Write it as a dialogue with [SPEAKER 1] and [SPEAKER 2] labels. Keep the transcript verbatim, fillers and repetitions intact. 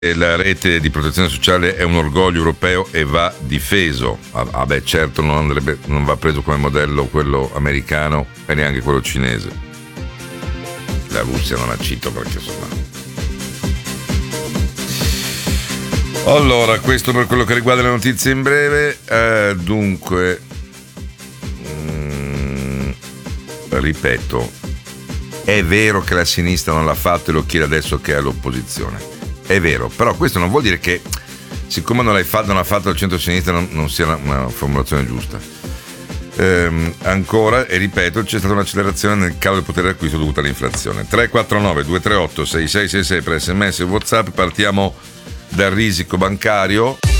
[SPEAKER 1] La rete di protezione sociale è un orgoglio europeo e va difeso. Ah, ah beh, certo, non, andrebbe, non va preso come modello quello americano e neanche quello cinese. La Russia non la cito perché insomma. Allora, questo per quello che riguarda le notizie in breve. Eh, dunque, mm, ripeto, è vero che la sinistra non l'ha fatto e lo chiede adesso che è all'opposizione. È vero, però questo non vuol dire che siccome non l'hai fatto, non l'ha fatto il centro-sinistra non, non sia una, una formulazione giusta. Ehm, ancora, e ripeto, c'è stata un'accelerazione nel calo del potere d'acquisto dovuta all'inflazione. tre quattro nove due tre otto sei sei sei sei per sms e WhatsApp. Partiamo dal risico bancario.